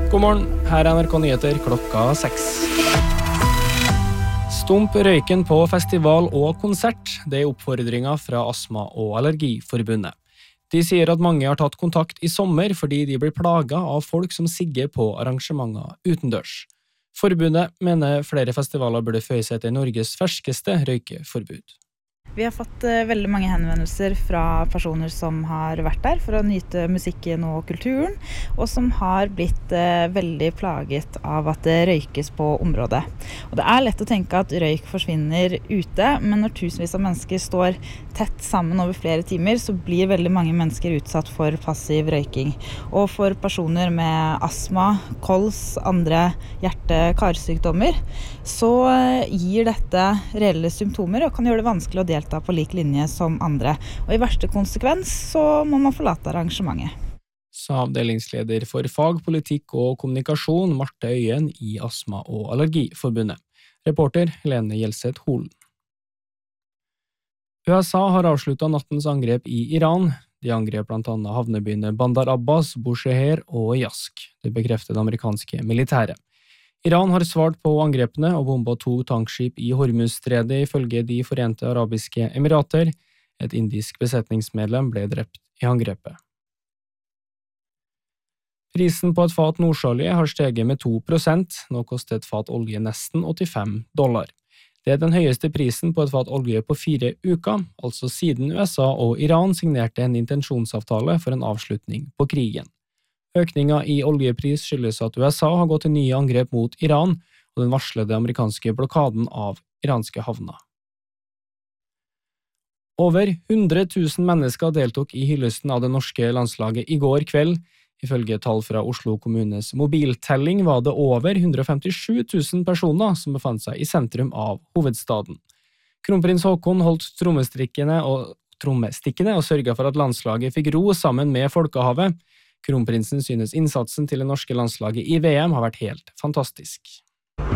God morgen, her er NRK Nyheter klokka 6. Stump røyken på festival og konsert, det er oppfordringer fra Astma- og Allergiforbundet. De sier at mange har tatt kontakt i sommer fordi de blir plaget av folk som sigger på arrangementer utendørs. Forbundet mener flere festivaler burde føye seg til Norges ferskeste røykeforbud. Vi har fått veldig mange henvendelser fra personer som har vært der for å nyte musikken og kulturen, og som har blitt veldig plaget av at det røykes på området. Og det er lett å tenke at røyk forsvinner ute, men når tusenvis av mennesker står tett sammen over flere timer, så blir veldig mange mennesker utsatt for passiv røyking. Og for personer med astma, kols, andre hjerte-karsykdommer, så gir dette reelle symptomer og kan gjøre det vanskelig å delta på lik linje som andre. Og i verste konsekvens så må man forlate arrangementet. Sa avdelingsleder for fag, politikk og kommunikasjon Marte Øyen i Astma- og Allergiforbundet. Reporter Helene Gjelseth Holen. USA har avsluttet nattens angrep i Iran. De angrep blant annet havnebyene Bandar Abbas, Bushehr og Yazd. Det bekrefter det amerikanske militæret. Iran har svart på angrepene og bombet 2 tankskip i Hormuzstredet ifølge De Forente Arabiske Emirater. Et indisk besetningsmedlem ble drept i angrepet. Prisen på et fat nordsjøolje har steget med 2%, nå koster et fat olje nesten $85. Det er den høyeste prisen på et fat olje på 4 uker, altså siden USA og Iran signerte en intensjonsavtale for en avslutning på krigen. Økningen i oljepris skyldes at USA har gått til nye angrep mot Iran og den varslede amerikanske blokaden av iranske havner. Over 100 000 mennesker deltok i hyllesten av det norske landslaget i går kveld. Ifølge tall fra Oslo kommunes mobiltelling var det over 157 000 personer som befant seg i sentrum av hovedstaden. Kronprins Haakon holdt trommestikkene og sørget for at landslaget fikk ro sammen med folkehavet. Kronprinsen synes innsatsen til det norske landslaget i VM har vært helt fantastisk.